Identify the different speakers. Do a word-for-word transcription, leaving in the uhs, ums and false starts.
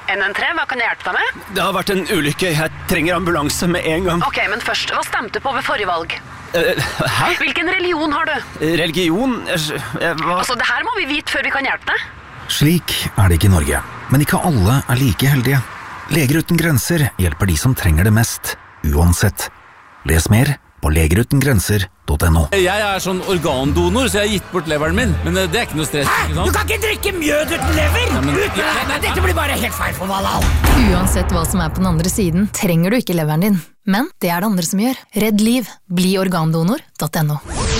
Speaker 1: N N tre, hva kan jeg hjelpe deg med?
Speaker 2: Det har vært en ulykke. Jeg trenger ambulanse med en gang.
Speaker 1: Ok, men først, hva stemte på ved forrige valg?
Speaker 2: Uh, hæ?
Speaker 1: Hvilken religion har du?
Speaker 2: Religion? Jeg, jeg, hva?
Speaker 1: Altså, det her må vi vite før vi kan hjelpe deg.
Speaker 3: Slik er det ikke i Norge, men ikke alle er like heldige. Leger uten grenser hjelper de som trenger det mest, uansett. Les mer på legerutengrenser punktum no.
Speaker 4: Jeg er sånn organdonor, så jeg har gitt bort leveren min, men det er ikke noe stress.
Speaker 5: Hæ? Du kan ikke drikke mjød uten lever! Ja, men, uten, ja, nei, dette blir bare helt feil for Valhall.
Speaker 6: Uansett hva som er på den andre siden, trenger du ikke leveren din. Men det er det andre som gjør. Redd liv. Bli organdonor punktum no.